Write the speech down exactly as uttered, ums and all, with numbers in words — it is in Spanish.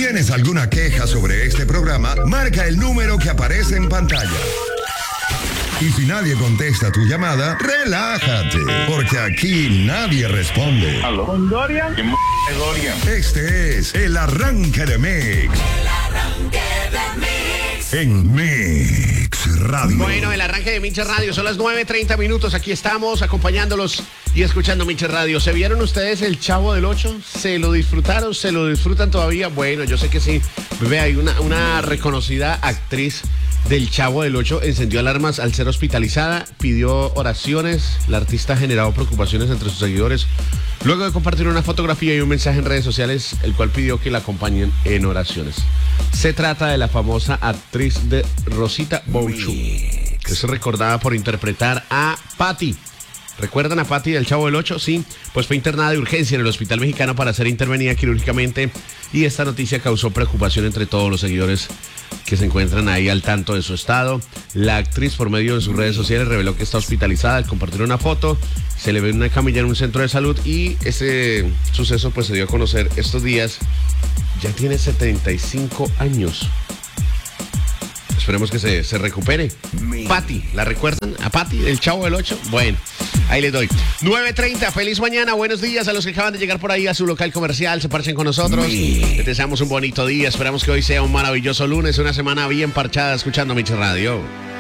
¿Tienes alguna queja sobre este programa? Marca el número que aparece en pantalla. Y si nadie contesta tu llamada, relájate, porque aquí nadie responde. ¿Aló? ¿Con Dorian? ¿Qué m*** es Dorian? Este es el arranque de Mix. El arranque de Mix. En Mix Radio. Bueno, el arranque de Mix Radio, son las nueve treinta minutos, aquí estamos acompañándolos y escuchando Mix Radio. ¿Se vieron ustedes el Chavo del Ocho? ¿Se lo disfrutaron? ¿Se lo disfrutan todavía? Bueno, yo sé que sí. Bebé, hay una, una reconocida actriz del Chavo del Ocho encendió alarmas al ser hospitalizada, pidió oraciones. La artista ha generado preocupaciones entre sus seguidores luego de compartir una fotografía y un mensaje en redes sociales, el cual pidió que la acompañen en oraciones. Se trata de la famosa actriz de Rosita Bouchu, que es recordada por interpretar a Patty. ¿Recuerdan a Patty del Chavo del Ocho? Sí, pues fue internada de urgencia en el Hospital Mexicano para ser intervenida quirúrgicamente, y esta noticia causó preocupación entre todos los seguidores que se encuentran ahí al tanto de su estado. La actriz, por medio de sus redes sociales, reveló que está hospitalizada. Al compartir una foto, se le ve en una camilla en un centro de salud, y este suceso pues se dio a conocer estos días. Ya tiene setenta y cinco años. Esperemos que se, se recupere. Patty, ¿la recuerdan? ¿A Patty, el Chavo del Ocho? Bueno, ahí les doy. nueve treinta, feliz mañana, buenos días a los que acaban de llegar por ahí a su local comercial, se parchen con nosotros. Les deseamos un bonito día, esperamos que hoy sea un maravilloso lunes, una semana bien parchada escuchando Mix Radio.